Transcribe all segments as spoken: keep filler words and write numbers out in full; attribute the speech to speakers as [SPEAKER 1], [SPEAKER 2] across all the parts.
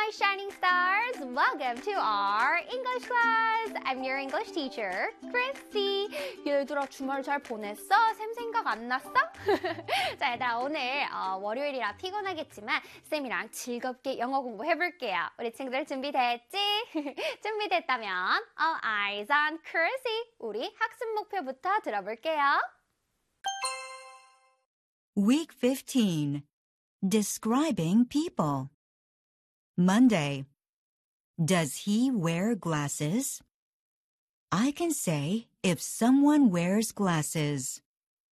[SPEAKER 1] Shining Stars! Welcome to our English class! I'm your English teacher, Christy. 얘들아, 주말 잘 보냈어? 쌤 생각 안 났어? 자, 얘들아, 오늘 어, 월요일이라 피곤하겠지만 쌤이랑 즐겁게 영어 공부해볼게요. 우리 친구들 준비됐지? 준비됐다면 All eyes on Christy! 우리 학습 목표부터 들어볼게요.
[SPEAKER 2] Week fifteen. Describing people. Monday. Does he wear glasses? I can say if someone wears glasses.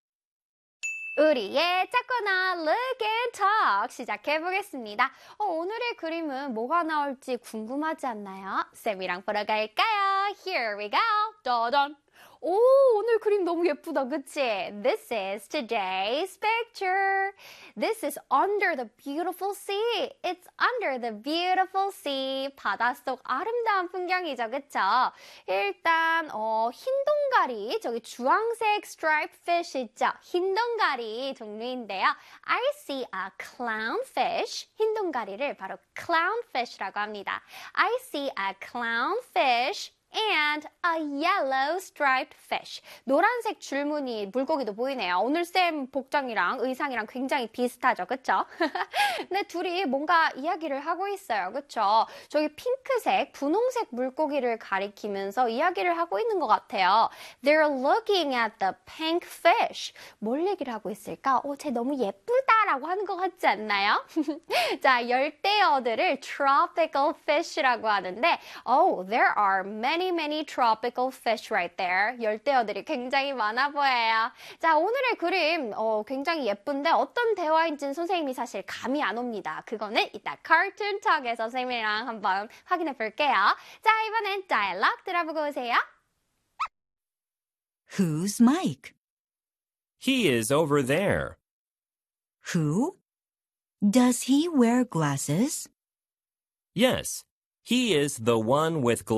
[SPEAKER 1] 우리의 찾거나 look and talk 시작해보겠습니다. 어, 오늘의 그림은 뭐가 나올지 궁금하지 않나요? 쌤이랑 보러 갈까요? Here we go. 짜잔. 오, 오늘 그림 너무 예쁘다, 그치? This is today's picture. This is under the beautiful sea. It's under the beautiful sea. 바닷속 아름다운 풍경이죠, 그쵸? 일단 어, 흰 동가리, 저기 주황색 striped fish 있죠? 흰 동가리 종류인데요. I see a clownfish. 흰 동가리를 바로 clownfish라고 합니다. I see a clownfish. And a yellow striped fish. 노란색 줄무늬 물고기도 보이네요. 오늘 쌤 복장이랑 의상이랑 굉장히 비슷하죠, 그쵸? 근데 둘이 뭔가 이야기를 하고 있어요, 그쵸? 저기 핑크색, 분홍색 물고기를 가리키면서 이야기를 하고 있는 것 같아요. They're looking at the pink fish. 뭘 얘기를 하고 있을까? 어, 쟤 너무 예쁘다라고 하는 것 같지 않나요? 자, 열대어들을 tropical fish라고 하는데, oh, there are many Many, many tropical fish right there. 열대어들이 굉장히 많아 보여요. 자, 오늘의 그림 어, 굉장히 예쁜데 어떤 대화인지는 선생님이 사실 감이 안 옵니다. 그거는 이따 Cartoon Talk에서 선생님이랑 한번 확인해 볼게요. 자, 이번엔 dialogue 들어보고 오세요.
[SPEAKER 2] Who's Mike?
[SPEAKER 3] He is over there.
[SPEAKER 2] Who? Does he wear glasses?
[SPEAKER 3] Yes, he is the one with glasses.